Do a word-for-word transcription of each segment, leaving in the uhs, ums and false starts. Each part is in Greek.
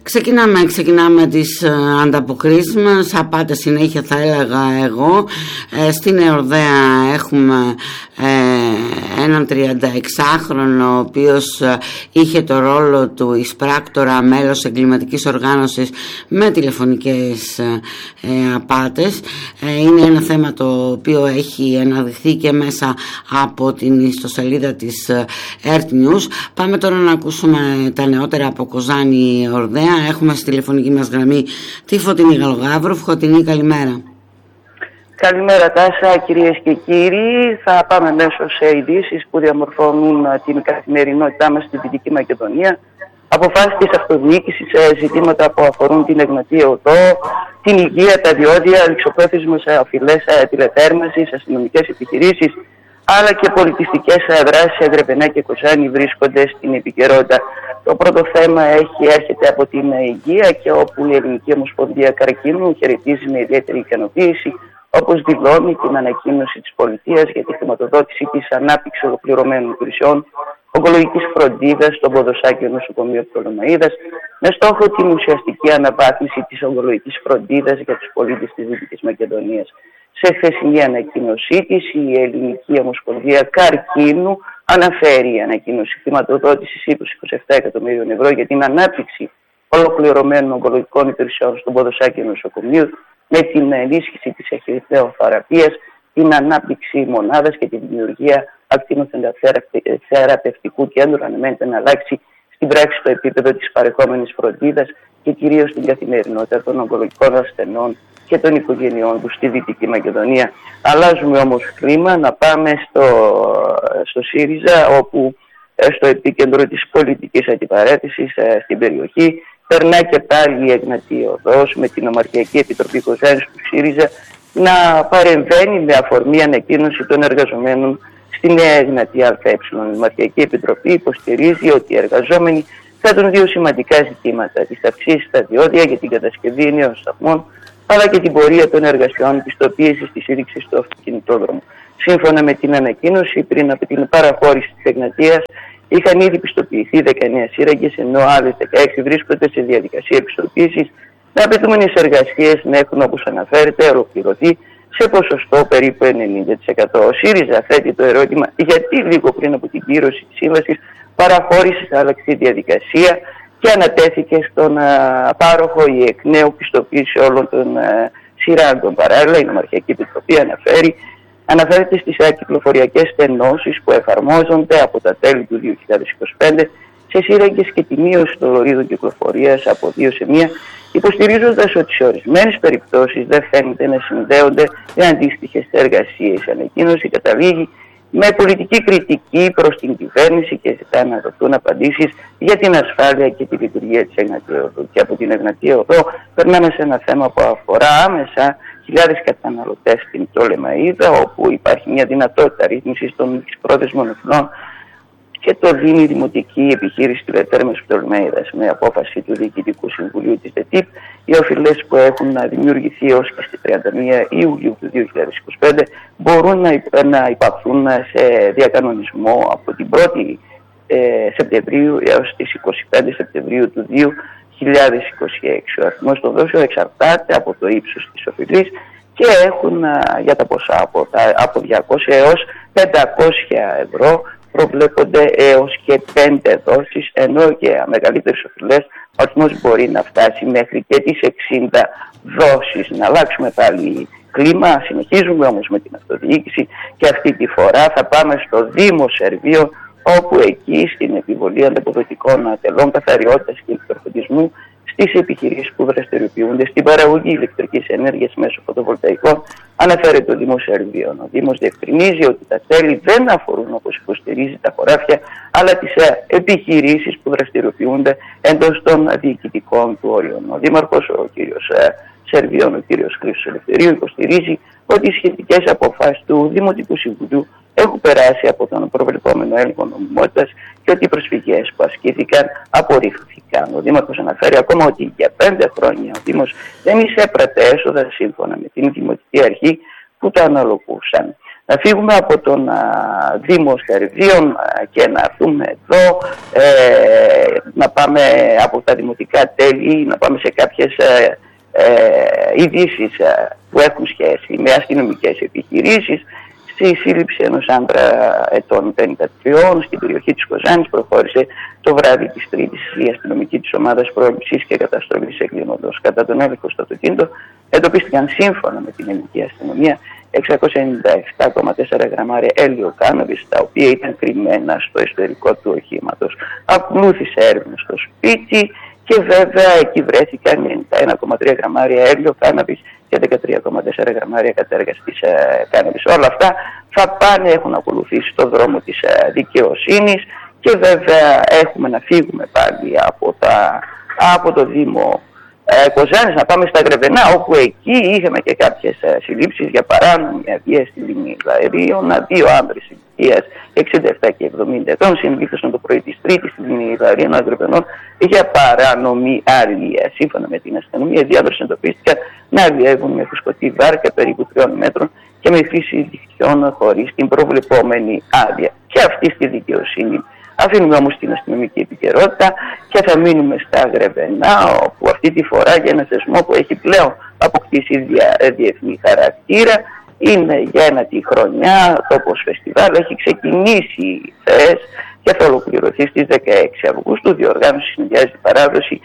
Ξεκινάμε, ξεκινάμε τις ε, ανταποκρίσεις μας, απάτε συνέχεια θα έλεγα εγώ. Ε, στην Εορδαία έχουμε ε, έναν τριανταεξάχρονο ο οποίος ε, είχε το ρόλο του εισπράκτορα, μέλος εγκληματικής οργάνωσης με τηλεφωνικές ε, ε, απάτες. Ε, είναι ένα θέμα το οποίο έχει αναδειχθεί και μέσα από την ιστοσελίδα της ε, Earth News. Πάμε τώρα να ακούσουμε τα νεότερα από Κοζάνη Εορδαία. Έχουμε στη τηλεφωνική μας γραμμή τη Φωτεινή Γαλογαύρου. Φωτεινή, καλημέρα. Καλημέρα Τάσα, κυρίες και κύριοι. Θα πάμε μέσω σε ειδήσεις που διαμορφώνουν την καθημερινότητά μας στη Δυτική Μακεδονία. Αποφάσεις της αυτοδιοίκησης σε ζητήματα που αφορούν την Εγνατία Οδό, την υγεία, τα διόδια, ληξοπρόθεσμες οφειλές τηλεθέρμανσης, αστυνομικές επιχειρήσεις, αλλά και πολιτιστικές δράσεις σε Γρεβενά και Κοζάνη βρίσκονται στην επικαιρότητα. Το πρώτο θέμα έχει, έρχεται από την υγεία και όπου η Ελληνική Ομοσπονδία Καρκίνου χαιρετίζει με ιδιαίτερη ικανοποίηση, όπως δηλώνει την ανακοίνωση της πολιτείας για τη χρηματοδότηση της ανάπτυξης ολοκληρωμένων υπηρεσιών ογκολογικής φροντίδας στον Ποδοσάκιο Νοσοκομείο Πτολεμαΐδας, με στόχο την ουσιαστική αναβάθμιση της ογκολογικής φροντίδας για τους πολίτες της Δυτικής Μακεδονίας. Σε χθεσινή ανακοίνωσή της, η Ελληνική Ομοσπονδία Καρκίνου αναφέρει η ανακοίνωση χρηματοδότησης είκοσι με είκοσι επτά εκατομμύριων ευρώ για την ανάπτυξη ολοκληρωμένων ογκολογικών υπηρεσιών στον Ποδοσάκιο Νοσοκομείο, με την ενίσχυση της εχειριδεοθεραπείας, την ανάπτυξη μονάδας και τη δημιουργία ακτινοθεραπευτικού κέντρου, αναμένεται να αλλάξει στην πράξη το επίπεδο της παρεχόμενης φροντίδας και κυρίως στην καθημερινότητα των ογκολογικών ασθενών και των οικογενειών του στη Δυτική Μακεδονία. Αλλάζουμε όμως κλίμα, να πάμε στο, στο ΣΥΡΙΖΑ, όπου στο επίκεντρο της πολιτικής αντιπαράθεσης στην περιοχή περνά και πάλι η Εγνατία Οδός, με την Ομαρχιακή Επιτροπή Κοζάνης του ΣΥΡΙΖΑ να παρεμβαίνει με αφορμή ανακοίνωση των εργαζομένων στη Νέα Εγνατία ΑΕ. Η Ομαρχιακή Επιτροπή υποστηρίζει ότι οι εργαζόμενοι θέτουν δύο σημαντικά ζητήματα: τις αυξήσεις στα διόδια για την κατασκευή νέων σταθμών, αλλά και την πορεία των εργασιών πιστοποίησης της σύρρηξης του αυτοκινητόδρομου. Σύμφωνα με την ανακοίνωση, πριν από την παραχώρηση της Εγνατίας, είχαν ήδη πιστοποιηθεί δεκαεννέα σύραγγες, ενώ άλλες δεκαέξι βρίσκονται σε διαδικασία πιστοποίησης, με απαιτούμενες εργασίες να έχουν, όπως αναφέρεται, ολοκληρωθεί σε ποσοστό περίπου ενενήντα τοις εκατό. Ο ΣΥΡΙΖΑ θέτει το ερώτημα γιατί λίγο πριν από την κύρωση της σύμβασης παραχώρησης άλλαξε η διαδικασία και ανατέθηκε στον α, πάροχο η εκ νέου πιστοποίηση όλων των α, σειράγγων. Παράλληλα, η Ομαρχιακή Επιτροπή αναφέρει, αναφέρεται στις κυκλοφοριακές στενώσεις που εφαρμόζονται από τα τέλη του δύο χιλιάδες είκοσι πέντε σε σύραγγες και τη μείωση των λωρίδων κυκλοφορίας από δύο σε μία, υποστηρίζοντας ότι σε ορισμένες περιπτώσεις δεν φαίνεται να συνδέονται με αντίστοιχες εργασίες. Η ανακοίνωση καταλήγει με πολιτική κριτική προς την κυβέρνηση και ζητά να δοθούν απαντήσεις για την ασφάλεια και τη λειτουργία της Εγνατία Οδού. Και από την Εγνατία Οδό περνάμε σε ένα θέμα που αφορά άμεσα χιλιάδες καταναλωτές στην Πτολεμαΐδα, όπου υπάρχει μια δυνατότητα ρύθμισης των πρόθεσμων εθνών και το δίνει η Δημοτική Επιχείρηση Τηλεθέρμανσης Πτολεμαΐδας. Με απόφαση του Διοικητικού Συμβουλίου της ΔΕΤΥΠ, οι οφειλές που έχουν δημιουργηθεί ως και στις τριάντα μία Ιουλίου του δύο χιλιάδες είκοσι πέντε μπορούν να υπαχθούν σε διακανονισμό από την πρώτη ε, Σεπτεμβρίου έως τις είκοσι πέντε Σεπτεμβρίου του δύο χιλιάδες είκοσι έξι. Ο αριθμός των δόσεων εξαρτάται από το ύψος της οφειλής και έχουν α, για τα ποσά από, από διακόσια έως πεντακόσια ευρώ. Προβλέπονται έως και πέντε δόσεις, ενώ για μεγαλύτερες οφειλές ο αριθμός μπορεί να φτάσει μέχρι και τις εξήντα δόσεις. Να αλλάξουμε πάλι κλίμα, συνεχίζουμε όμως με την αυτοδιοίκηση και αυτή τη φορά θα πάμε στο Δήμο Σερβείο, όπου εκεί στην επιβολή ανταποδοτικών τελών καθαριότητας και ηλεκτροφωτισμού στις επιχειρήσεις που δραστηριοποιούνται στην παραγωγή ηλεκτρικής ενέργειας μέσω φωτοβολταϊκών, αναφέρεται ο Δήμος Σερβίων. Ο Δήμος διευκρινίζει ότι τα τέλη δεν αφορούν, όπως υποστηρίζει, τα χωράφια, αλλά τις επιχειρήσεις που δραστηριοποιούνται εντός των διοικητικών του όριων. Ο Δήμαρχος, ο κ. Σερβίων, ο κ. Χρήστος Ελευθερίου, υποστηρίζει ότι οι σχετικές αποφάσεις του Δημοτικού Συμβουλίου έχουν περάσει από τον προβλεπόμενο έλεγχο νομιμότητας και ότι οι προσφυγές που ασκήθηκαν απορρίφθηκαν. Ο Δήμαρχος αναφέρει ακόμα ότι για πέντε χρόνια ο Δήμος δεν εισέπρατε έσοδα σύμφωνα με την Δημοτική Αρχή που το αναλογούσαν. Να φύγουμε από τον α, Δήμο Σχαριδίων και να έρθουμε εδώ, ε, να πάμε από τα δημοτικά τέλη, να πάμε σε κάποιες ε, ε, ειδήσεις ε, που έχουν σχέση με αστυνομικές επιχειρήσεις. Στη σύλληψη ενός άντρα ετών πενήντα τριών στην περιοχή της Κοζάνης προχώρησε το βράδυ της Τρίτης η αστυνομική της ομάδας πρόληψης και καταστροφής εγκλήματος. Κατά τον έλεγχο στο αυτοκίνητο εντοπίστηκαν σύμφωνα με την ελληνική αστυνομία εξακόσια ενενήντα επτά κόμμα τέσσερα γραμμάρια έλαιο κάναβης, τα οποία ήταν κρυμμένα στο εσωτερικό του οχήματος. Ακολούθησε έρευνα στο σπίτι και βέβαια εκεί βρέθηκαν ενενήντα ένα κόμμα τρία γραμμάρια έλαιο κάναβης και δεκατρία κόμμα τέσσερα γραμμάρια κατέργαστης ε, κάναβης. Όλα αυτά θα πάνε, έχουν ακολουθήσει το δρόμο της ε, δικαιοσύνης και βέβαια έχουμε να φύγουμε πάλι από, τα, από το Δήμο ε, Κοζάνης, να πάμε στα Γρεβενά, όπου εκεί είχαμε και κάποιες ε, συλλήψεις για παράνομη βία στη λίμνη Ιδαρίων. Δύο άνδρες ηλικίας εξήντα επτά και εβδομήντα ετών συνελήφθησαν το πρωί της Τρίτης στη λίμνη Ιδαρίων Γρεβενών για παράνομη αλληλεία. Σύμφωνα με την αστυνομία, οι διάδροσες εντοπίστηκαν να αλλιεύουν με φουσκωτή βάρκα περίπου τριών μέτρων και με χρήση δικτυών χωρίς την προβλεπόμενη άδεια. Και αυτή στη δικαιοσύνη. Αφήνουμε όμως την αστυνομική επικαιρότητα και θα μείνουμε στα Γρεβενά, όπου αυτή τη φορά για ένα θεσμό που έχει πλέον αποκτήσει δια, διεθνή χαρακτήρα. Είναι για ένατη χρονιά, το όπως φεστιβάλ έχει ξεκινήσει χθες και θα ολοκληρωθεί στις δεκαέξι Αυγούστου. Διοργάνωση συνδυάζει παράδοση,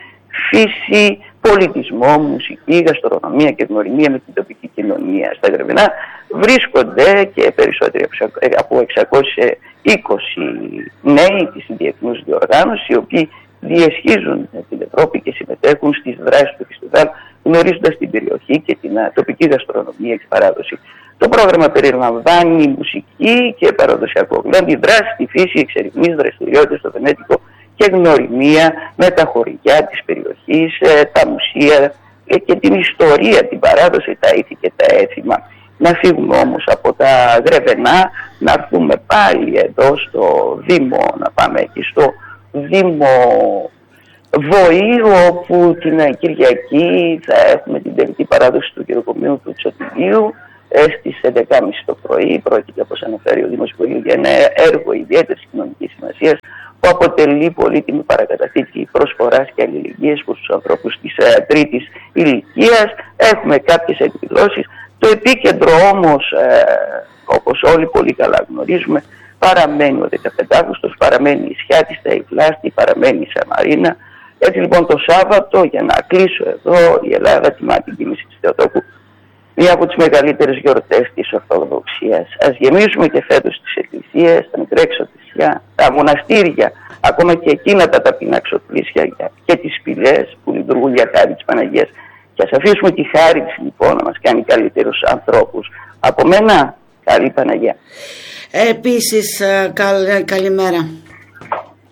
φύση, πολιτισμό, μουσική, γαστρονομία και γνωριμία με την τοπική κοινωνία. Στα Γρεβενά βρίσκονται και περισσότεροι από εξακόσιοι είκοσι νέοι της διεθνούς διοργάνωσης, οι οποίοι διεσχίζουν την Ευρώπη και συμμετέχουν στις δράσεις του φεστιβάλ, γνωρίζοντας την περιοχή και την τοπική γαστρονομία και παράδοση. Το πρόγραμμα περιλαμβάνει μουσική και παραδοσιακό γλέντι, δράση στη φύση, εξερευνής, δραστηριότητες στο Βενέτικο και γνωριμία με τα χωριά της περιοχής, τα μουσεία και την ιστορία, την παράδοση, τα ήθη και τα έθιμα. Να φύγουμε όμως από τα Γρεβενά, να έρθουμε πάλι εδώ στο Δήμο, να πάμε εκεί στο Δήμο Βοή, όπου την Κυριακή θα έχουμε την τελική παράδοση του γεροκομείου του Τσοτιλίου στις έντεκα και μισή το πρωί. Πρόκειται, όπως αναφέρει ο Δήμος Βοή, για ένα έργο ιδιαίτερης κοινωνικής σημασίας που αποτελεί πολύτιμη παρακαταθήκη προσφοράς και αλληλεγγύης προς τους ανθρώπους της ε, τρίτης ηλικίας. Έχουμε κάποιες εκδηλώσεις. Το επίκεντρο όμως, ε, όπως όλοι πολύ καλά γνωρίζουμε, παραμένει ο δεκαπέντε Αυγούστος, παραμένει η Ισιάτιστα, η Βλάστη, παραμένει η Σαμαρίνα. Έτσι λοιπόν το Σάββατο, για να κλείσω εδώ, η Ελλάδα τιμά την κοίμηση της Θεοτόκου, μία από τις μεγαλύτερες γιορτές της Ορθοδοξίας. Ας γεμίσουμε και φέτος τις εκκλησίες, τα μικρά εξωτησιά, τα μοναστήρια, ακόμα και εκείνα τα ταπεινά ξοπλήσια και τις σπηλιές που λειτουργούν για χάρη της Παναγίας. Και ας αφήσουμε τη χάρη της λοιπόν να μας κάνει καλύτερους ανθρώπους. Από μένα, καλή Παναγία. Επίσης, καλ, καλημέρα.